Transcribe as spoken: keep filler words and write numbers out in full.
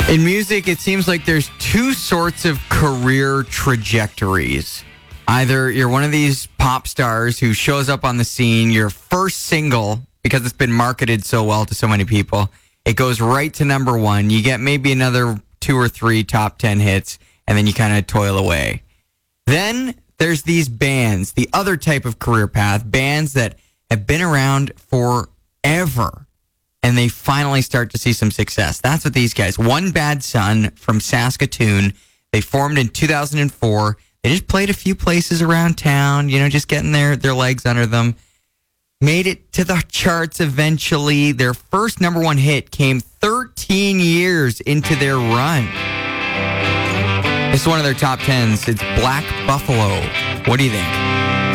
In music, it seems like there's two sorts of career trajectories. Either you're one of these pop stars who shows up on the scene, your first single, because it's been marketed so well to so many people, it goes right to number one. You get maybe another two or three top ten hits, and then you kind of toil away. Then there's these bands, the other type of career path, bands that have been around forever, and they finally start to see some success. That's what these guys, One Bad Son from Saskatoon, they formed in two thousand four. They just played a few places around town, you know, just getting their, their legs under them. Made it to the charts eventually. Their first number one hit came thirteen years into their run. It's one of their top tens. It's Black Buffalo. What do you think?